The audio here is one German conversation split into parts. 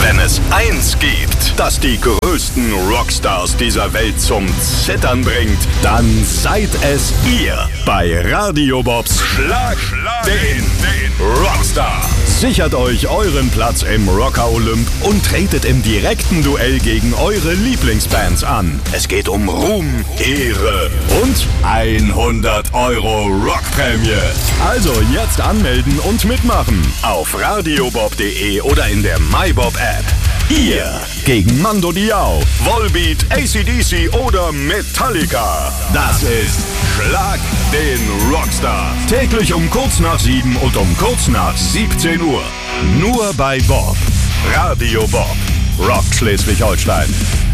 Wenn es eins gibt, das die größten Rockstars dieser Welt zum Zittern bringt, dann seid es ihr. Bei Radio Bobs Schlag den Rockstar. Sichert euch euren Platz im Rocker Olymp und tretet im direkten Duell gegen eure Lieblingsbands an. Es geht um Ruhm, Ehre und 100 Euro Rockprämie. Also jetzt anmelden und mitmachen auf radiobob.de oder in der MyBob-App. Ihr gegen Mando Diao, Volbeat, AC/DC oder Metallica. Das ist Schlag den Rockstar. Täglich um kurz nach 7 und um kurz nach 17 Uhr. Nur bei Bob. Radio Bob. Rock Schleswig-Holstein.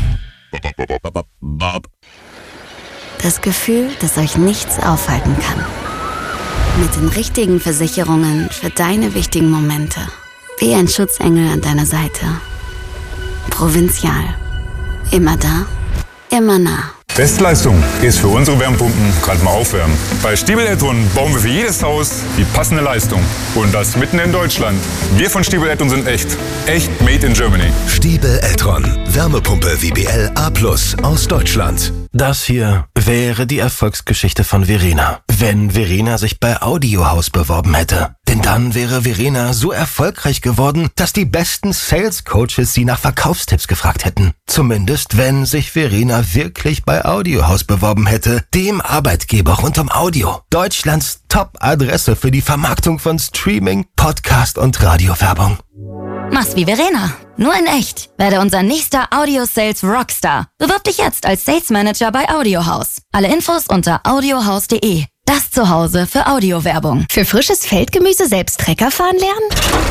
Das Gefühl, dass euch nichts aufhalten kann. Mit den richtigen Versicherungen für deine wichtigen Momente. Wie ein Schutzengel an deiner Seite. Provinzial. Immer da, immer nah. Bestleistung ist für unsere Wärmepumpen gerade mal aufwärmen. Bei Stiebel Eltron bauen wir für jedes Haus die passende Leistung. Und das mitten in Deutschland. Wir von Stiebel Eltron sind echt. Echt made in Germany. Stiebel Eltron. Wärmepumpe WBL A+ aus Deutschland. Das hier wäre die Erfolgsgeschichte von Verena. Wenn Verena sich bei Audiohaus beworben hätte. Denn dann wäre Verena so erfolgreich geworden, dass die besten Sales-Coaches sie nach Verkaufstipps gefragt hätten. Zumindest, wenn sich Verena wirklich bei Audiohaus beworben hätte, dem Arbeitgeber rund um Audio. Deutschlands Top-Adresse für die Vermarktung von Streaming, Podcast und Radiowerbung. Mach's wie Verena, nur in echt. Werde unser nächster Audio-Sales Rockstar. Bewirb dich jetzt als Sales Manager bei Audiohaus. Alle Infos unter audiohaus.de. Das Zuhause für Audiowerbung. Für frisches Feldgemüse selbst Trecker fahren lernen?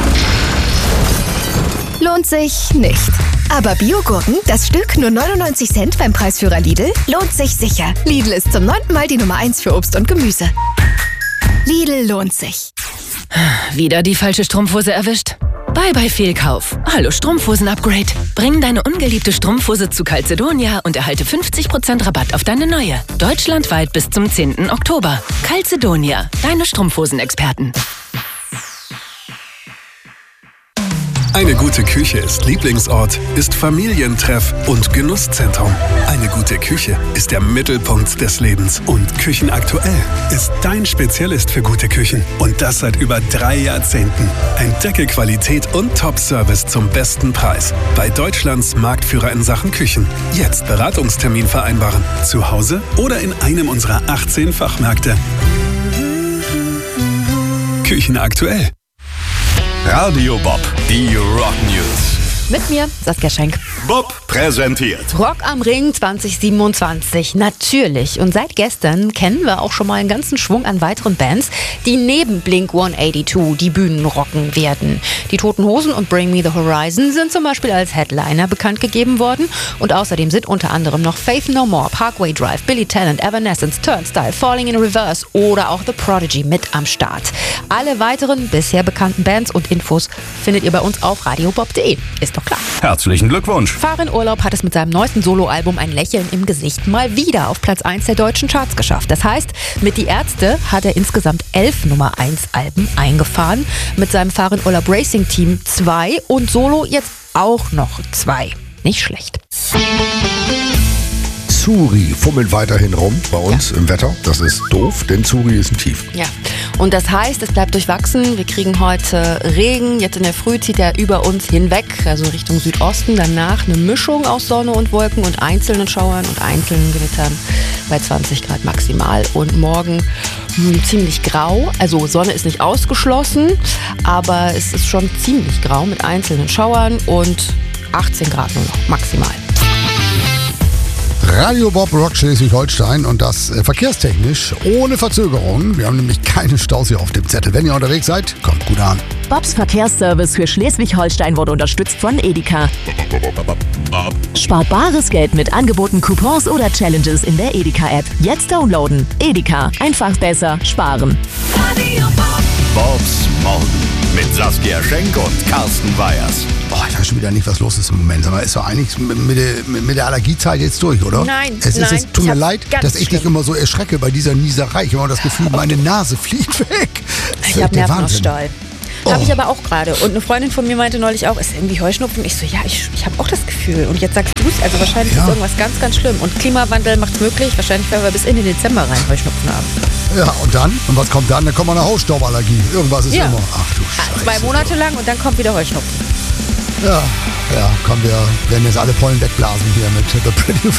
Lohnt sich nicht. Aber Biogurken, das Stück nur 99 Cent beim Preisführer Lidl, lohnt sich sicher. Lidl ist zum 9. Mal die Nummer 1 für Obst und Gemüse. Lidl lohnt sich. Wieder die falsche Strumpfhose erwischt? Bye Fehlkauf. Hallo Strumpfhosen-Upgrade. Bring deine ungeliebte Strumpfhose zu Calzedonia und erhalte 50% Rabatt auf deine neue. Deutschlandweit bis zum 10. Oktober. Calzedonia, deine Strumpfhosenexperten. Eine gute Küche ist Lieblingsort, ist Familientreff und Genusszentrum. Eine gute Küche ist der Mittelpunkt des Lebens. Und Küchenaktuell ist dein Spezialist für gute Küchen. Und das seit über 3 Jahrzehnten. Entdecke Qualität und Top-Service zum besten Preis. Bei Deutschlands Marktführer in Sachen Küchen. Jetzt Beratungstermin vereinbaren. Zu Hause oder in einem unserer 18 Fachmärkte. Küchenaktuell. Radio Bob, die Rock News. Mit mir, Saskia Schenk. Bob präsentiert Rock am Ring 2027, natürlich. Und seit gestern kennen wir auch schon mal einen ganzen Schwung an weiteren Bands, die neben Blink-182 die Bühnen rocken werden. Die Toten Hosen und Bring Me the Horizon sind zum Beispiel als Headliner bekannt gegeben worden. Und außerdem sind unter anderem noch Faith No More, Parkway Drive, Billy Talent, Evanescence, Turnstile, Falling in Reverse oder auch The Prodigy mit am Start. Alle weiteren bisher bekannten Bands und Infos findet ihr bei uns auf radiobob.de. Ist doch klar. Herzlichen Glückwunsch. Farin Urlaub hat es mit seinem neuesten Soloalbum Ein Lächeln im Gesicht mal wieder auf Platz 1 der deutschen Charts geschafft. Das heißt, mit Die Ärzte hat er insgesamt 11 Nummer 1 Alben eingefahren. Mit seinem Farin Urlaub Racing Team 2 und Solo jetzt auch noch 2. Nicht schlecht. Zuri fummelt weiterhin rum bei uns im Wetter. Das ist doof, denn Zuri ist ein Tief. Ja, und das heißt, es bleibt durchwachsen. Wir kriegen heute Regen. Jetzt in der Früh zieht er über uns hinweg, also Richtung Südosten. Danach eine Mischung aus Sonne und Wolken und einzelnen Schauern und einzelnen Gewittern bei 20 Grad maximal. Und morgen ziemlich grau. Also Sonne ist nicht ausgeschlossen, aber es ist schon ziemlich grau mit einzelnen Schauern und 18 Grad nur noch maximal. Radio Bob Rock Schleswig-Holstein und das verkehrstechnisch ohne Verzögerung. Wir haben nämlich keine Staus hier auf dem Zettel. Wenn ihr unterwegs seid, kommt gut an. Bobs Verkehrsservice für Schleswig-Holstein wurde unterstützt von Edeka. Spart bares Geld mit Angeboten, Coupons oder Challenges in der Edeka-App. Jetzt downloaden. Edeka. Einfach besser sparen. Bobs Morgen mit Saskia Schenk und Carsten Weyers. Boah, ich weiß schon wieder nicht, was los ist im Moment. Sag mal, ist doch eigentlich mit der Allergiezeit jetzt durch, oder? Nein, tut mir leid, dass ich dich immer so erschrecke bei dieser Nieserei. Ich habe immer das Gefühl, meine Nase fliegt weg. Ich habe Nervenausstall. Habe ich aber auch gerade. Und eine Freundin von mir meinte neulich auch, ist irgendwie Heuschnupfen? Ich so, ja, ich habe auch das Gefühl. Und jetzt sagst du es, also wahrscheinlich ist irgendwas ganz, ganz schlimm. Und Klimawandel macht es möglich. Wahrscheinlich werden wir bis in den Dezember rein Heuschnupfen haben. Ja, und dann? Und was kommt dann? Dann kommt eine Hausstauballergie. Irgendwas ist immer. Ach du Scheiße. 2 Monate lang und dann kommt wieder Heuschnupfen. Ja, komm, wir werden jetzt alle Pollen wegblasen hier mit The Pretty